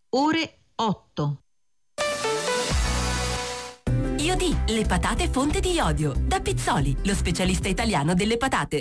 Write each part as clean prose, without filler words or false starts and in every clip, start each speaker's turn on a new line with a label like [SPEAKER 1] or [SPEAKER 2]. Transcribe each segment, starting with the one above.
[SPEAKER 1] ore 8.
[SPEAKER 2] Iodi, le patate fonte di iodio. Da Pizzoli, lo specialista italiano delle patate.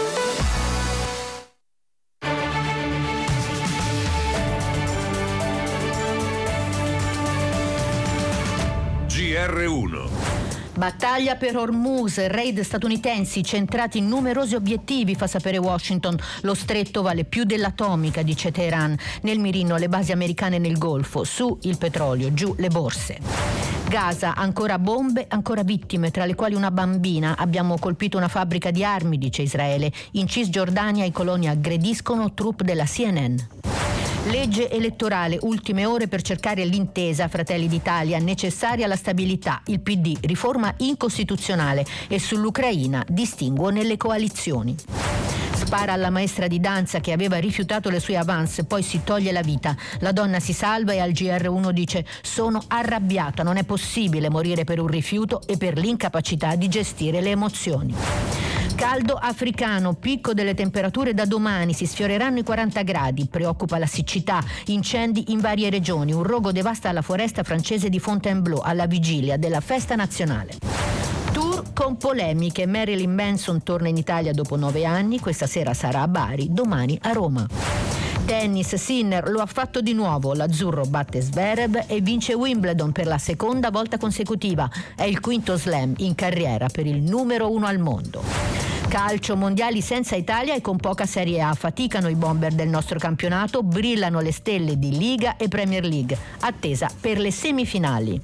[SPEAKER 3] GR1.
[SPEAKER 4] Battaglia per Hormuz, raid statunitensi centrati in numerosi obiettivi, fa sapere Washington. Lo stretto vale più dell'atomica, dice Teheran. Nel mirino le basi americane nel Golfo, su il petrolio, giù le borse. Gaza, ancora bombe, ancora vittime, tra le quali una bambina. Abbiamo colpito una fabbrica di armi, dice Israele. In Cisgiordania i coloni aggrediscono troupe della CNN. Legge elettorale, ultime ore per cercare l'intesa. Fratelli d'Italia, necessaria la stabilità. Il PD, riforma incostituzionale. E sull'Ucraina, distinguo nelle coalizioni. Spara alla maestra di danza che aveva rifiutato le sue avance, poi si toglie la vita. La donna si salva e al GR1 dice: sono arrabbiata, non è possibile morire per un rifiuto e per l'incapacità di gestire le emozioni. Caldo africano, picco delle temperature da domani, si sfioreranno i 40 gradi, preoccupa la siccità, incendi in varie regioni, un rogo devasta la foresta francese di Fontainebleau alla vigilia della festa nazionale. Tour con polemiche, Marilyn Manson torna in Italia dopo 9 anni, questa sera sarà a Bari, domani a Roma. Tennis, Sinner lo ha fatto di nuovo, l'azzurro batte Zverev e vince Wimbledon per la seconda volta consecutiva, è il quinto slam in carriera per il numero 1 al mondo. Calcio, mondiali senza Italia e con poca Serie A, faticano i bomber del nostro campionato, brillano le stelle di Liga e Premier League, attesa per le semifinali.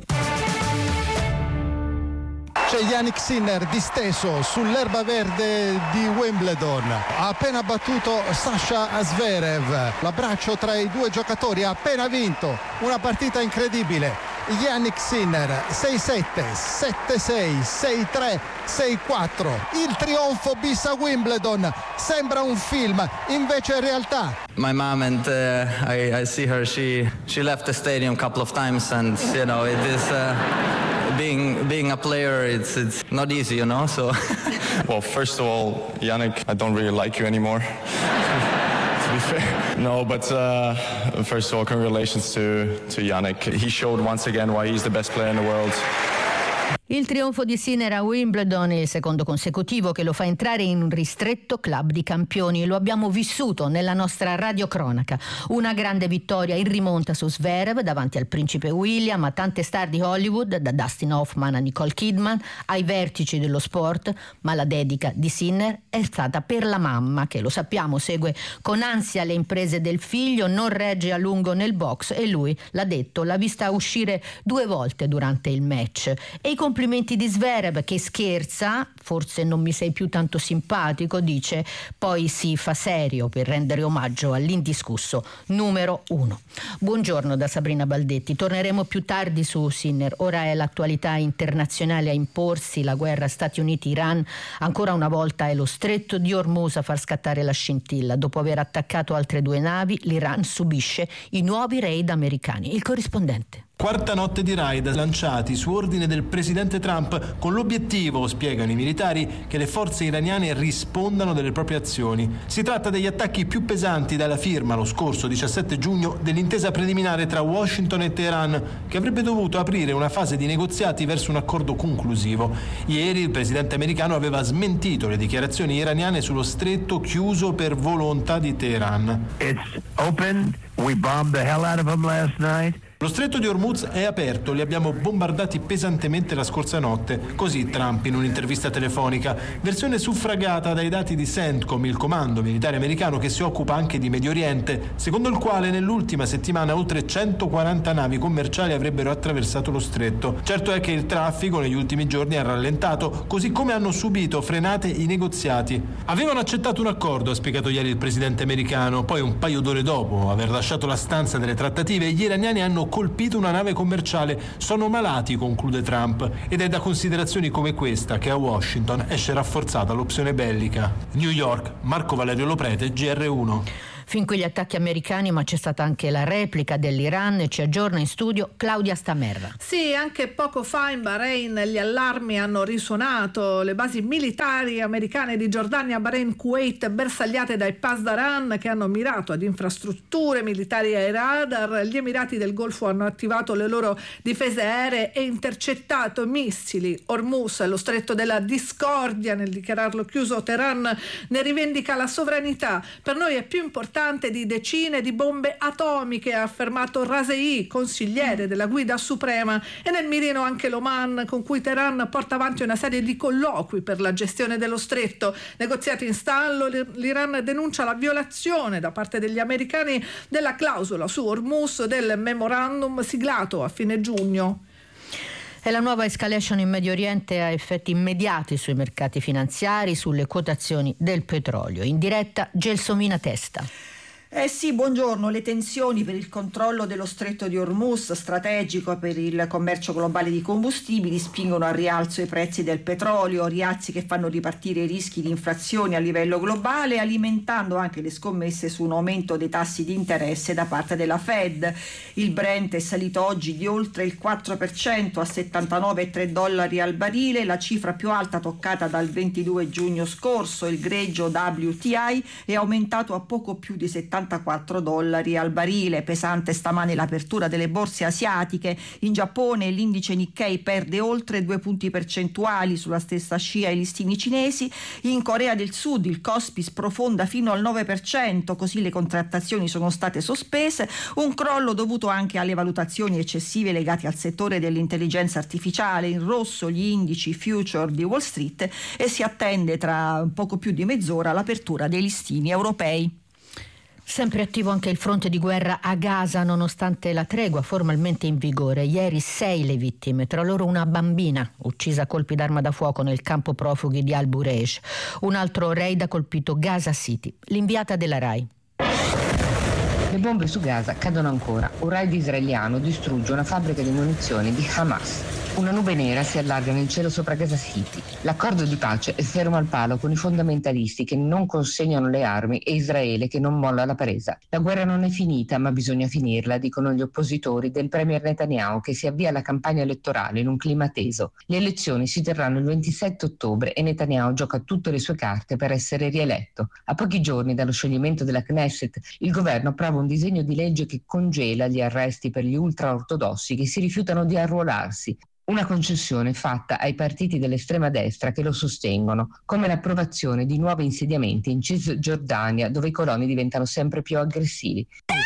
[SPEAKER 5] C'è Jannik Sinner disteso sull'erba verde di Wimbledon, ha appena battuto Sasha Zverev, l'abbraccio tra i due giocatori, ha appena vinto una partita incredibile. Jannik Sinner 6-7, 7-6, 6-3, 6-4, il trionfo bis a Wimbledon, sembra un film, invece è realtà.
[SPEAKER 6] My mom and I see her, she left the stadium a couple of times, and you know it is being a player, it's not easy, you know, so.
[SPEAKER 7] Well, first of all, Jannik, I don't really like you anymore. To be fair. No, but first of all, congratulations to Jannik. He showed once again why he's the best player in the world.
[SPEAKER 4] Il trionfo di Sinner a Wimbledon è il secondo consecutivo che lo fa entrare in un ristretto club di campioni. Lo abbiamo vissuto nella nostra radiocronaca. Una grande vittoria in rimonta su Zverev davanti al principe William, a tante star di Hollywood, da Dustin Hoffman a Nicole Kidman, ai vertici dello sport, ma la dedica di Sinner è stata per la mamma, che lo sappiamo segue con ansia le imprese del figlio, non regge a lungo nel box e lui, l'ha detto, l'ha vista uscire 2 volte durante il match. E i complimenti di Zverev, che scherza, forse non mi sei più tanto simpatico, dice, poi si fa serio per rendere omaggio all'indiscusso numero 1. Buongiorno da Sabrina Baldetti, torneremo più tardi su Sinner, ora è l'attualità internazionale a imporsi, la guerra Stati Uniti-Iran, ancora una volta è lo stretto di Hormuz a far scattare la scintilla, dopo aver attaccato altre 2 navi l'Iran subisce i nuovi raid americani. Il corrispondente.
[SPEAKER 8] Quarta notte di raid lanciati su ordine del presidente Trump con l'obiettivo, spiegano i militari, che le forze iraniane rispondano delle proprie azioni. Si tratta degli attacchi più pesanti dalla firma lo scorso 17 giugno dell'intesa preliminare tra Washington e Teheran, che avrebbe dovuto aprire una fase di negoziati verso un accordo conclusivo. Ieri il presidente americano aveva smentito le dichiarazioni iraniane sullo stretto chiuso per volontà di Teheran.
[SPEAKER 9] It's open. We bombed the hell out of them last night.
[SPEAKER 8] Lo stretto di Hormuz è aperto, li abbiamo bombardati pesantemente la scorsa notte, così Trump in un'intervista telefonica, versione suffragata dai dati di CENTCOM, il comando militare americano che si occupa anche di Medio Oriente, secondo il quale nell'ultima settimana oltre 140 navi commerciali avrebbero attraversato lo stretto. Certo è che il traffico negli ultimi giorni ha rallentato, così come hanno subito frenate i negoziati. Avevano accettato un accordo, ha spiegato ieri il presidente americano, poi un paio d'ore dopo aver lasciato la stanza delle trattative, gli iraniani hanno colpito una nave commerciale. Sono malati, conclude Trump, ed è da considerazioni come questa che a Washington esce rafforzata l'opzione bellica. New York, Marco Valerio Loprete, GR1.
[SPEAKER 4] Fin qui gli attacchi americani, ma c'è stata anche la replica dell'Iran e ci aggiorna in studio Claudia Stamerra.
[SPEAKER 1] Sì, anche poco fa in Bahrain gli allarmi hanno risuonato. Le basi militari americane di Giordania, Bahrain, Kuwait bersagliate dai Pasdaran che hanno mirato ad infrastrutture militari e radar. Gli Emirati del Golfo hanno attivato le loro difese aeree e intercettato missili. Hormuz, lo stretto della discordia, nel dichiararlo chiuso Teheran ne rivendica la sovranità. Per noi è più importante di decine di bombe atomiche, ha affermato Raisi, consigliere della guida suprema, e nel mirino anche l'Oman, con cui Teheran porta avanti una serie di colloqui per la gestione dello stretto. Negoziati in stallo, l'Iran denuncia la violazione da parte degli americani della clausola su Hormuz del memorandum siglato a fine giugno.
[SPEAKER 4] E la nuova escalation in Medio Oriente ha effetti immediati sui mercati finanziari, sulle quotazioni del petrolio. In diretta Gelsomina Testa.
[SPEAKER 3] Sì, buongiorno. Le tensioni per il controllo dello stretto di Hormuz, strategico per il commercio globale di combustibili, spingono al rialzo i prezzi del petrolio, rialzi che fanno ripartire i rischi di inflazione a livello globale, alimentando anche le scommesse su un aumento dei tassi di interesse da parte della Fed. Il Brent è salito oggi di oltre il 4% a $79,3 al barile, la cifra più alta toccata dal 22 giugno scorso. Il greggio WTI è aumentato a poco più di $74 al barile. Pesante stamane l'apertura delle borse asiatiche. In Giappone l'indice Nikkei perde oltre 2 punti percentuali, sulla stessa scia i listini cinesi. In Corea del Sud il Kospi sprofonda fino al 9%, così le contrattazioni sono state sospese, un crollo dovuto anche alle valutazioni eccessive legate al settore dell'intelligenza artificiale. In rosso gli indici future di Wall Street e si attende tra poco più di mezz'ora l'apertura dei listini europei.
[SPEAKER 4] Sempre attivo anche il fronte di guerra a Gaza, nonostante la tregua formalmente in vigore. Ieri 6 le vittime, tra loro una bambina uccisa a colpi d'arma da fuoco nel campo profughi di Al-Bureish. Un altro raid ha colpito Gaza City. L'inviata della RAI.
[SPEAKER 10] Le bombe su Gaza cadono ancora. Un raid israeliano distrugge una fabbrica di munizioni di Hamas. Una nube nera si allarga nel cielo sopra Gaza City. L'accordo di pace è fermo al palo con i fondamentalisti che non consegnano le armi e Israele che non molla la presa. La guerra non è finita, ma bisogna finirla, dicono gli oppositori del premier Netanyahu, che si avvia alla campagna elettorale in un clima teso. Le elezioni si terranno il 27 ottobre e Netanyahu gioca tutte le sue carte per essere rieletto. A pochi giorni dallo scioglimento della Knesset, il governo approva un disegno di legge che congela gli arresti per gli ultraortodossi che si rifiutano di arruolarsi. Una concessione fatta ai partiti dell'estrema destra che lo sostengono, come l'approvazione di nuovi insediamenti in Cisgiordania, dove i coloni diventano sempre più aggressivi.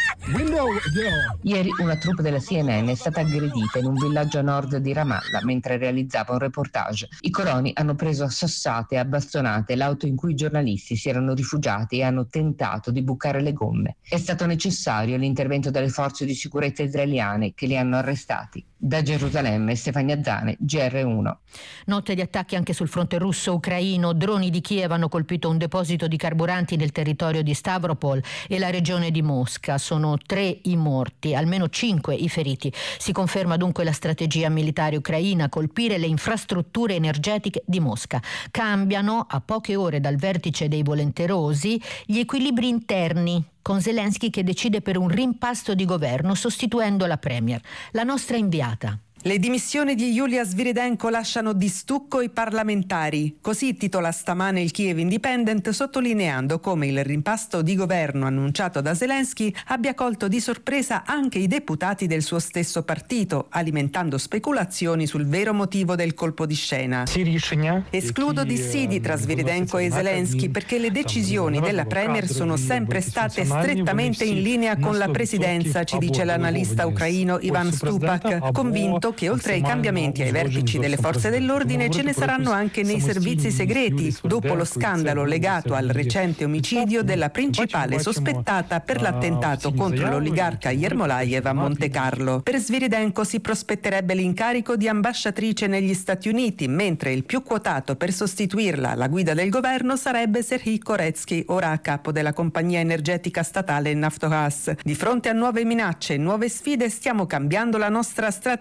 [SPEAKER 10] Ieri una troupe della CNN è stata aggredita in un villaggio a nord di Ramallah mentre realizzava un reportage. I coloni hanno preso a sassate e a bastonate l'auto in cui i giornalisti si erano rifugiati e hanno tentato di bucare le gomme. È stato necessario l'intervento delle forze di sicurezza israeliane che li hanno arrestati. Da Gerusalemme, Stefania Zane, GR1.
[SPEAKER 4] Notte di attacchi anche sul fronte russo-ucraino. Droni di Kiev hanno colpito un deposito di carburanti nel territorio di Stavropol e la regione di Mosca. Sono 3 i morti, almeno 5 i feriti. Si conferma dunque la strategia militare ucraina, colpire le infrastrutture energetiche di Mosca. Cambiano, a poche ore dal vertice dei volenterosi, gli equilibri interni, con Zelensky che decide per un rimpasto di governo sostituendo la premier. La nostra inviata.
[SPEAKER 11] Le dimissioni di Yulia Sviridenko lasciano di stucco i parlamentari. Così titola stamane il Kiev Independent, sottolineando come il rimpasto di governo annunciato da Zelensky abbia colto di sorpresa anche i deputati del suo stesso partito, alimentando speculazioni sul vero motivo del colpo di scena. Escludo dissidi tra Sviridenko e Zelensky perché le decisioni della premier sono sempre state strettamente in linea con la presidenza, ci dice l'analista ucraino Ivan Stupak, convinto che oltre ai cambiamenti ai vertici delle forze dell'ordine ce ne saranno anche nei servizi segreti, dopo lo scandalo legato al recente omicidio della principale sospettata per l'attentato contro l'oligarca Yermolayev a Monte Carlo. Per Sviridenko si prospetterebbe l'incarico di ambasciatrice negli Stati Uniti, mentre il più quotato per sostituirla alla guida del governo sarebbe Serhiy Koretsky, ora a capo della compagnia energetica statale Naftogaz. Di fronte a nuove minacce e nuove sfide stiamo cambiando la nostra strategia politica,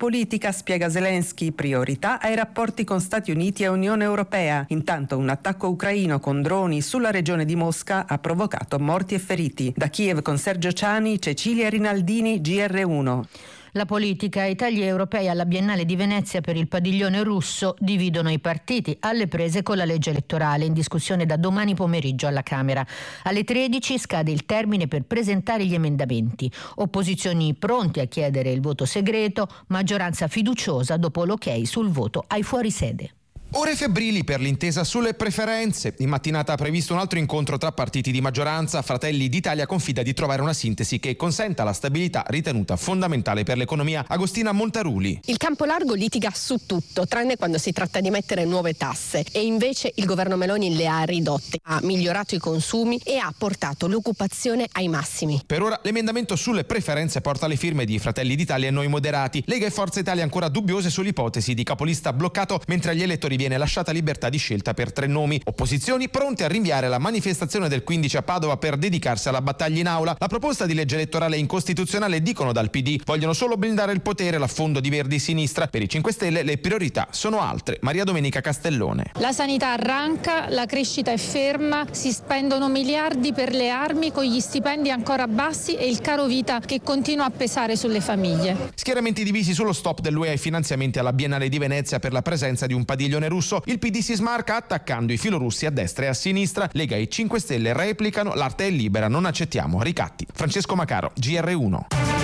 [SPEAKER 11] politica, spiega Zelensky, priorità ai rapporti con Stati Uniti e Unione Europea. Intanto un attacco ucraino con droni sulla regione di Mosca ha provocato morti e feriti. Da Kiev con Sergio Ciani, Cecilia Rinaldini, GR1.
[SPEAKER 4] La politica e i tagli europei alla Biennale di Venezia per il padiglione russo dividono i partiti alle prese con la legge elettorale in discussione da domani pomeriggio alla Camera. Alle 13 scade il termine per presentare gli emendamenti. Opposizioni pronte a chiedere il voto segreto, maggioranza fiduciosa dopo l'ok sul voto ai fuorisede.
[SPEAKER 12] Ore febbrili per l'intesa sulle preferenze. In mattinata ha previsto un altro incontro tra partiti di maggioranza. Fratelli d'Italia confida di trovare una sintesi che consenta la stabilità ritenuta fondamentale per l'economia. Agostina Montaruli.
[SPEAKER 13] Il campo largo litiga su tutto, tranne quando si tratta di mettere nuove tasse, e invece il governo Meloni le ha ridotte, ha migliorato i consumi e ha portato l'occupazione ai massimi.
[SPEAKER 12] Per ora l'emendamento sulle preferenze porta le firme di Fratelli d'Italia e Noi Moderati. Lega e Forza Italia ancora dubbiose sull'ipotesi di capolista bloccato, mentre agli elettori viene lasciata libertà di scelta per 3 nomi. Opposizioni pronte a rinviare la manifestazione del 15 a Padova per dedicarsi alla battaglia in aula. La proposta di legge elettorale è incostituzionale, dicono dal PD. Vogliono solo blindare il potere, l'affondo di Verdi Sinistra. Per i 5 Stelle le priorità sono altre. Maria Domenica Castellone.
[SPEAKER 14] La sanità arranca, la crescita è ferma, si spendono miliardi per le armi con gli stipendi ancora bassi e il caro vita che continua a pesare sulle famiglie.
[SPEAKER 12] Schieramenti divisi sullo stop dell'UE ai finanziamenti alla Biennale di Venezia per la presenza di un padiglione russo. Il PD si smarca attaccando i filorussi a destra e a sinistra. Lega e 5 Stelle replicano: l'arte è libera, non accettiamo ricatti. Francesco Macaro, GR1.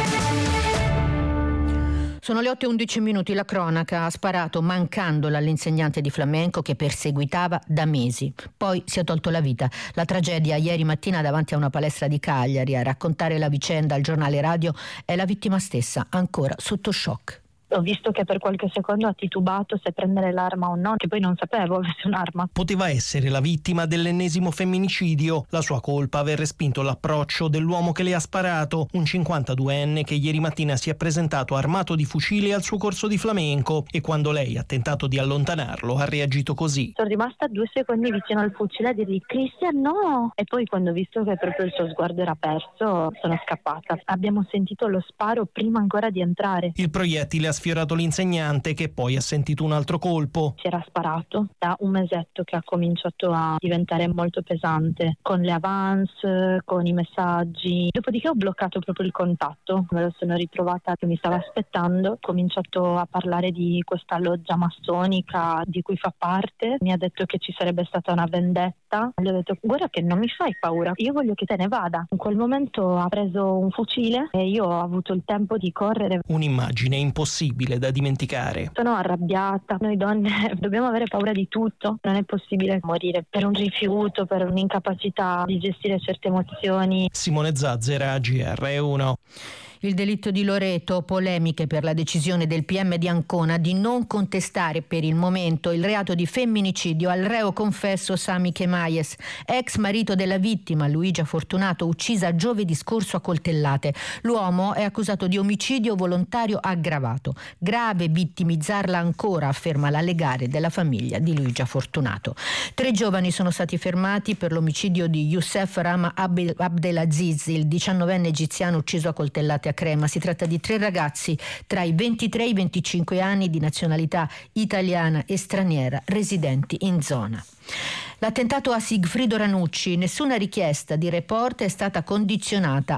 [SPEAKER 4] Sono le 8:11. La cronaca: ha sparato mancandola all'insegnante di flamenco che perseguitava da mesi. Poi si è tolto la vita. La tragedia ieri mattina davanti a una palestra di Cagliari. A raccontare la vicenda al giornale radio è la vittima stessa, ancora sotto shock.
[SPEAKER 15] Ho visto che per qualche secondo ha titubato se prendere l'arma o no, che poi non sapevo avesse un'arma.
[SPEAKER 16] Poteva essere la vittima dell'ennesimo femminicidio. La sua colpa aver respinto l'approccio dell'uomo che le ha sparato, un 52enne che ieri mattina si è presentato armato di fucile al suo corso di flamenco, e quando lei ha tentato di allontanarlo ha reagito così.
[SPEAKER 15] Sono rimasta 2 secondi vicino al fucile a dirgli: Cristian, no! E poi quando ho visto che proprio il suo sguardo era perso, sono scappata. Abbiamo sentito lo sparo prima ancora di entrare.
[SPEAKER 16] Il proiettile ha sfiorato l'insegnante, che poi ha sentito un altro colpo.
[SPEAKER 15] Si era sparato da un mesetto che ha cominciato a diventare molto pesante, con le avance, con i messaggi. Dopodiché ho bloccato proprio il contatto. Me lo sono ritrovata che mi stava aspettando. Ho cominciato a parlare di questa loggia massonica di cui fa parte. Mi ha detto che ci sarebbe stata una vendetta. Gli ho detto: guarda che non mi fai paura, io voglio che te ne vada. In quel momento ha preso un fucile e io ho avuto il tempo di correre.
[SPEAKER 16] Un'immagine impossibile da dimenticare.
[SPEAKER 15] Sono arrabbiata. Noi donne dobbiamo avere paura di tutto. Non è possibile morire per un rifiuto, per un'incapacità di gestire certe emozioni.
[SPEAKER 16] Simone Zazzera, GR1.
[SPEAKER 4] Il delitto di Loreto, polemiche per la decisione del PM di Ancona di non contestare per il momento il reato di femminicidio al reo confesso Sami Chemayes, ex marito della vittima Luigia Fortunato, uccisa giovedì scorso a coltellate. L'uomo è accusato di omicidio volontario aggravato. Grave vittimizzarla ancora, afferma la legale della famiglia di Luigia Fortunato. 3 giovani sono stati fermati per l'omicidio di Youssef Rama Abdelaziz, il 19enne egiziano ucciso a coltellate a Crema. Si tratta di 3 ragazzi tra i 23 e i 25 anni di nazionalità italiana e straniera residenti in zona. L'attentato a Sigfrido Ranucci: nessuna inchiesta di Report è stata condizionata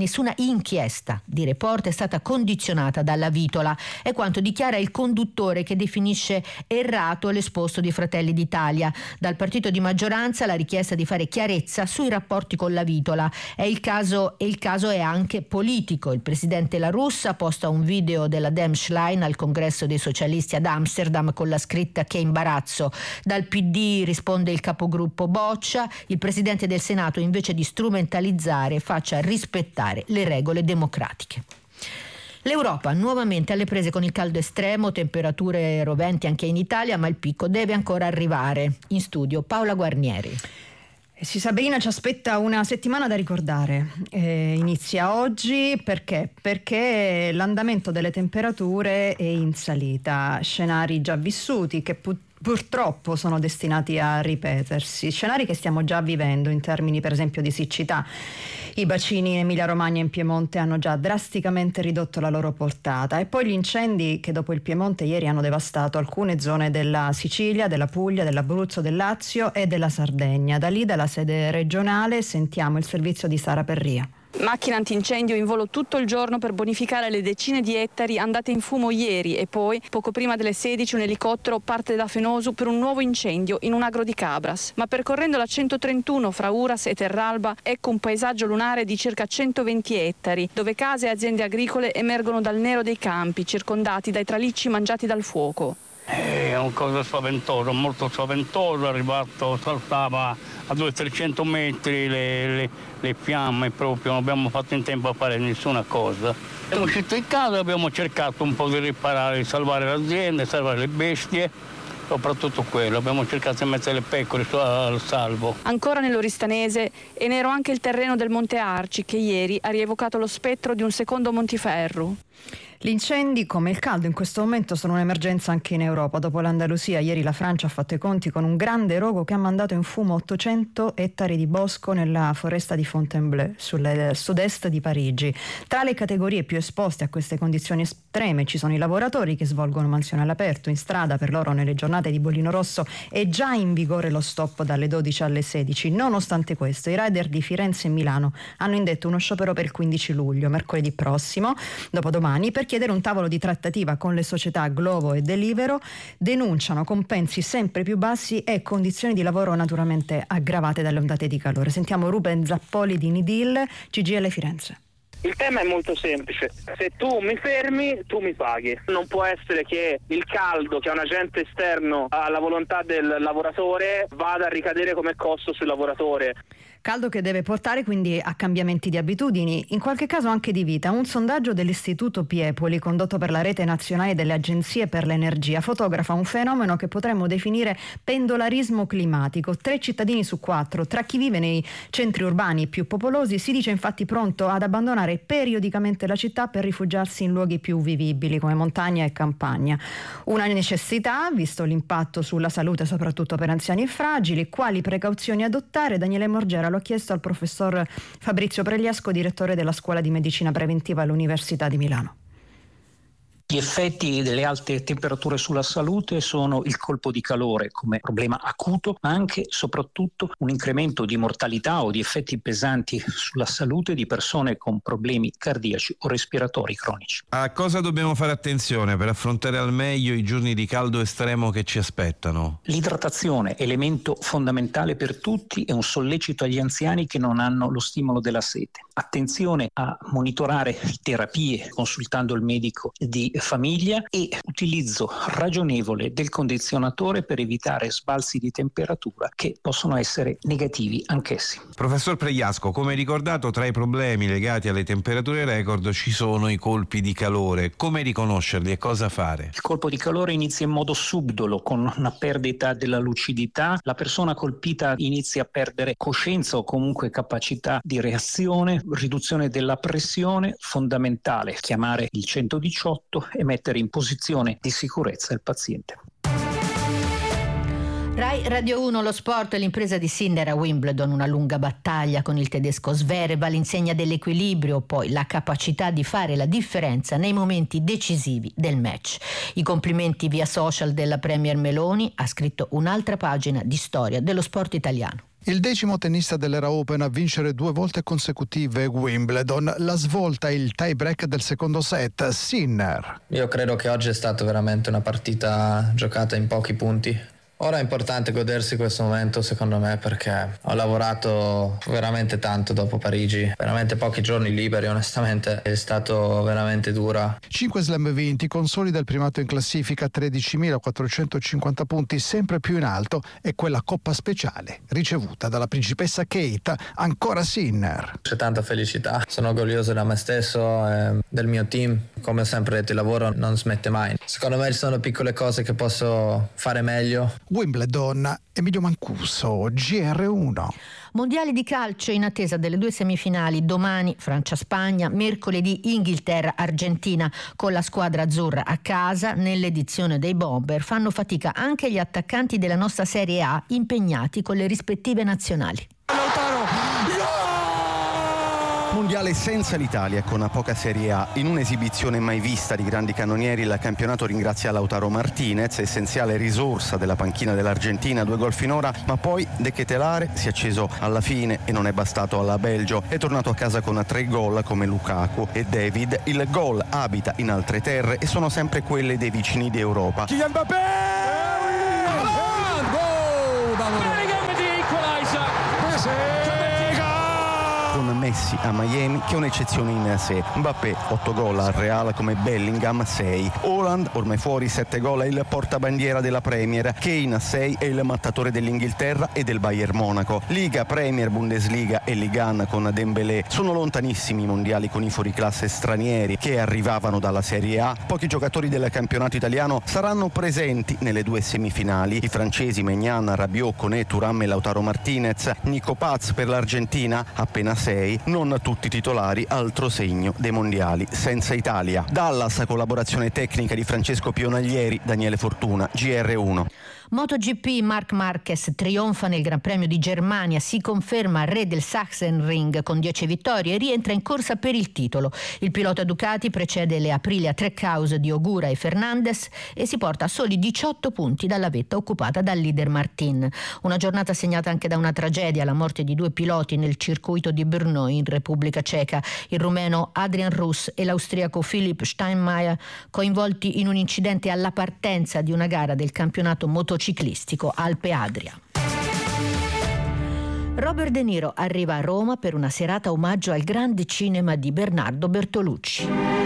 [SPEAKER 4] dalla vitola, è quanto dichiara il conduttore, che definisce errato l'esposto di Fratelli d'Italia. Dal partito di maggioranza la richiesta di fare chiarezza sui rapporti con la vitola. Il caso è anche politico. Il presidente La Russa posta un video della Demschlein al congresso dei socialisti ad Amsterdam con la scritta "che imbarazzo". Dal PD risponde il capogruppo Boccia: il presidente del Senato, invece di strumentalizzare, faccia rispettare le regole democratiche. L'Europa nuovamente alle prese con il caldo estremo, temperature roventi anche in Italia, ma il picco deve ancora arrivare. In studio Paola Guarnieri.
[SPEAKER 17] Sì, Sabrina, ci aspetta una settimana da ricordare. Inizia oggi perché l'andamento delle temperature è in salita, scenari già vissuti che purtroppo sono destinati a ripetersi, scenari che stiamo già vivendo in termini per esempio di siccità. I bacini in Emilia-Romagna e in Piemonte hanno già drasticamente ridotto la loro portata, e poi gli incendi che dopo il Piemonte ieri hanno devastato alcune zone della Sicilia, della Puglia, dell'Abruzzo, del Lazio e della Sardegna. Da lì, dalla sede regionale, sentiamo il servizio di Sara Perria.
[SPEAKER 18] Macchina antincendio in volo tutto il giorno per bonificare le decine di ettari andate in fumo ieri, e poi, poco prima delle 16, un elicottero parte da Fenosu per un nuovo incendio in un agro di Cabras. Ma percorrendo la 131 fra Uras e Terralba, ecco un paesaggio lunare di circa 120 ettari, dove case e aziende agricole emergono dal nero dei campi, circondati dai tralicci mangiati dal fuoco.
[SPEAKER 19] È una cosa spaventosa, molto spaventosa, è arrivato, saltava a 200-300 metri le fiamme proprio, non abbiamo fatto in tempo a fare nessuna cosa. Siamo usciti in casa, abbiamo cercato un po' di riparare, di salvare l'azienda, salvare le bestie, soprattutto quello, abbiamo cercato di mettere le pecore al salvo.
[SPEAKER 18] Ancora nell'Oristanese è nero anche il terreno del Monte Arci, che ieri ha rievocato lo spettro di un secondo Montiferru.
[SPEAKER 17] Gli incendi, come il caldo, in questo momento sono un'emergenza anche in Europa. Dopo l'Andalusia, ieri la Francia ha fatto i conti con un grande rogo che ha mandato in fumo 800 ettari di bosco nella foresta di Fontainebleau, sul sud-est di Parigi. Tra le categorie più esposte a queste condizioni estreme ci sono i lavoratori che svolgono mansioni all'aperto. In strada, per loro, nelle giornate di bollino rosso è già in vigore lo stop dalle 12 alle 16. Nonostante questo, i rider di Firenze e Milano hanno indetto uno sciopero per il 15 luglio, mercoledì prossimo, dopodomani, per chiedere un tavolo di trattativa con le società Glovo e Deliveroo. Denunciano compensi sempre più bassi e condizioni di lavoro naturalmente aggravate dalle ondate di calore. Sentiamo Ruben Zappoli di Nidil, CGIL Firenze.
[SPEAKER 20] Il tema è molto semplice: se tu mi fermi, tu mi paghi. Non può essere che il caldo, che è un agente esterno alla volontà del lavoratore, vada a ricadere come costo sul lavoratore.
[SPEAKER 17] Caldo che deve portare quindi a cambiamenti di abitudini, in qualche caso anche di vita. Un sondaggio dell'Istituto Piepoli, condotto per la Rete Nazionale delle Agenzie per l'Energia, fotografa un fenomeno che potremmo definire pendolarismo climatico. 3 cittadini su 4, tra chi vive nei centri urbani più popolosi, si dice infatti pronto ad abbandonare periodicamente la città per rifugiarsi in luoghi più vivibili come montagna e campagna. Una necessità, visto l'impatto sulla salute soprattutto per anziani e fragili. Quali precauzioni adottare? Daniele Morgera l'ho chiesto al professor Fabrizio Pregliasco, direttore della Scuola di Medicina Preventiva all'Università di Milano.
[SPEAKER 21] Gli effetti delle alte temperature sulla salute sono il colpo di calore come problema acuto, ma anche e soprattutto un incremento di mortalità o di effetti pesanti sulla salute di persone con problemi cardiaci o respiratori cronici.
[SPEAKER 22] A cosa dobbiamo fare attenzione per affrontare al meglio i giorni di caldo estremo che ci aspettano?
[SPEAKER 21] L'idratazione, elemento fondamentale per tutti, è un sollecito agli anziani che non hanno lo stimolo della sete. Attenzione a monitorare terapie consultando il medico di famiglia e utilizzo ragionevole del condizionatore per evitare sbalzi di temperatura che possono essere negativi anch'essi.
[SPEAKER 22] Professor Pregliasco, come ricordato, tra i problemi legati alle temperature record ci sono i colpi di calore. Come riconoscerli e cosa fare?
[SPEAKER 21] Il colpo di calore inizia in modo subdolo, con una perdita della lucidità. La persona colpita inizia a perdere coscienza o comunque capacità di reazione, riduzione della pressione. Fondamentale chiamare il 118 e mettere in posizione di sicurezza il paziente.
[SPEAKER 4] Rai Radio 1, lo sport, l'impresa di Sinner a Wimbledon, una lunga battaglia con il tedesco Zverev all'insegna dell'equilibrio, poi la capacità di fare la differenza nei momenti decisivi del match. I complimenti via social della Premier Meloni, ha scritto un'altra pagina di storia dello sport italiano.
[SPEAKER 5] Il 10° tennista dell'era Open a vincere 2 volte consecutive Wimbledon. La svolta, il tie break del secondo set, Sinner.
[SPEAKER 6] Io credo che oggi è stata veramente una partita giocata in pochi punti. Ora è importante godersi questo momento, secondo me, perché ho lavorato veramente tanto dopo Parigi, veramente pochi giorni liberi, onestamente è stato veramente dura.
[SPEAKER 5] 5 slam vinti, consolida il primato in classifica, 13.450 punti, sempre più in alto, e quella coppa speciale ricevuta dalla principessa Kate, ancora Sinner.
[SPEAKER 6] C'è tanta felicità, sono orgoglioso da me stesso e del mio team. Come ho sempre detto, il lavoro non smette mai. Secondo me ci sono piccole cose che posso fare meglio.
[SPEAKER 5] Wimbledon, Emilio Mancuso, GR1.
[SPEAKER 4] Mondiali di calcio in attesa delle 2 semifinali, domani Francia-Spagna, mercoledì Inghilterra-Argentina. Con la squadra azzurra a casa, nell'edizione dei Bomber fanno fatica anche gli attaccanti della nostra Serie A impegnati con le rispettive nazionali.
[SPEAKER 2] Mondiale senza l'Italia, con poca Serie A. In un'esibizione mai vista di grandi cannonieri, il campionato ringrazia Lautaro Martinez, essenziale risorsa della panchina dell'Argentina, 2 gol finora, ma poi De Ketelaere si è acceso alla fine e non è bastato alla Belgio. È tornato a casa con 3 gol come Lukaku e David. Il gol abita in altre terre e sono sempre quelle dei vicini d'Europa.
[SPEAKER 7] Kylian Mbappé!
[SPEAKER 2] Con Messi a Miami, che è un'eccezione in sé. Mbappé 8 gol al Real come Bellingham 6. Haaland, ormai fuori, 7 gol, è il portabandiera della Premier. Kane 6 è il mattatore dell'Inghilterra e del Bayern Monaco. Liga, Premier, Bundesliga e Ligue 1 con Dembélé. Sono lontanissimi i mondiali con i fuoriclasse stranieri che arrivavano dalla Serie A. Pochi giocatori del campionato italiano saranno presenti nelle 2 semifinali. I francesi Maignan, Rabiot, Koné, Thuram e Lautaro Martinez. Nico Paz per l'Argentina, appena 6. Non tutti titolari, altro segno dei mondiali senza Italia. Dallas, collaborazione tecnica di Francesco Pionaglieri, Daniele Fortuna, GR1.
[SPEAKER 4] MotoGP, Marc Marquez trionfa nel Gran Premio di Germania, si conferma re del Sachsenring con 10 vittorie e rientra in corsa per il titolo. Il pilota Ducati precede le Aprilia Trackhouse di Ogura e Fernandez e si porta a soli 18 punti dalla vetta occupata dal leader Martin. Una giornata segnata anche da una tragedia, la morte di 2 piloti nel circuito di Brno in Repubblica Ceca, il rumeno Adrian Russ e l'austriaco Philipp Steinmeier, coinvolti in un incidente alla partenza di una gara del campionato motociclistico Alpe Adria. Robert De Niro arriva a Roma per una serata omaggio al grande cinema di Bernardo Bertolucci.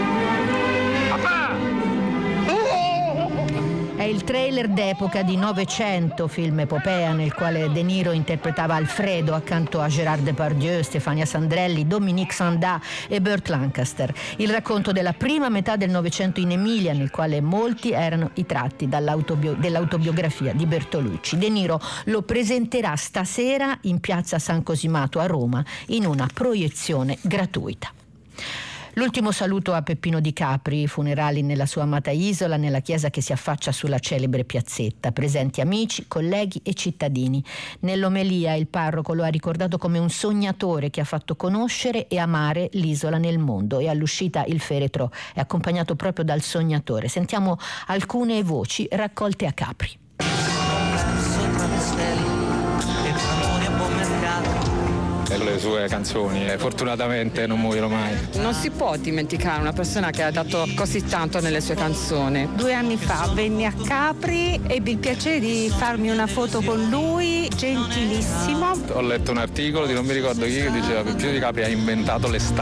[SPEAKER 4] È il trailer d'epoca di 900, film epopea nel quale De Niro interpretava Alfredo accanto a Gérard Depardieu, Stefania Sandrelli, Dominique Sanda e Burt Lancaster. Il racconto della prima metà del Novecento in Emilia, nel quale molti erano i tratti dell'autobiografia di Bertolucci. De Niro lo presenterà stasera in piazza San Cosimato a Roma in una proiezione gratuita. L'ultimo saluto a Peppino Di Capri, funerali nella sua amata isola, nella chiesa che si affaccia sulla celebre piazzetta. Presenti amici, colleghi e cittadini. Nell'omelia il parroco lo ha ricordato come un sognatore che ha fatto conoscere e amare l'isola nel mondo, e all'uscita il feretro è accompagnato proprio dal sognatore. Sentiamo alcune voci raccolte a Capri.
[SPEAKER 23] Le sue canzoni fortunatamente non muoiono mai.
[SPEAKER 24] Non si può dimenticare una persona che ha dato così tanto nelle sue canzoni.
[SPEAKER 25] 2 anni fa venni a Capri, ebbi il piacere di farmi una foto con lui, gentilissimo.
[SPEAKER 23] Ho letto un articolo di non mi ricordo chi che diceva che Peppino Di Capri ha inventato l'estate.